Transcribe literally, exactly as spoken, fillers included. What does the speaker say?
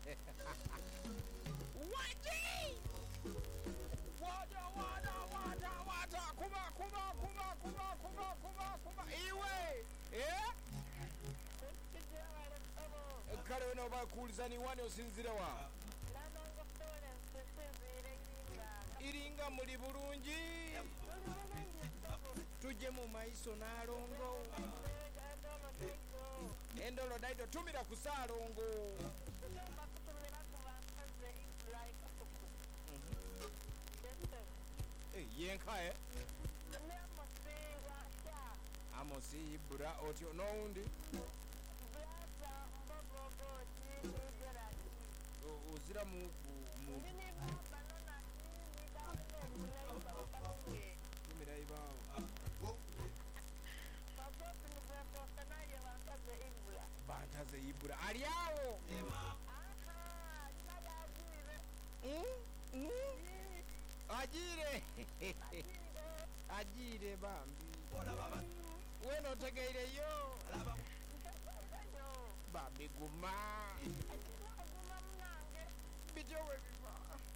Waji! Wada, wada, wada, wada. Kuma, kuma, kuma, kuma, kuma, kuma, kuma. Iwe! Eh? Kale wena oba kuuliza ni wani osinzirewa? Iringa muli bulungi. Tuje mu maiso n'alongo. Endolo daido tumira ku Ssaalongo. Eh, yenka eh? Amosi Ibura otyo n'owundi? Ozira mu mu tumira ibaawo. Bantaze Ibura ali awo. Ajire ajire bambi weno tegeireyo bambi guma bityo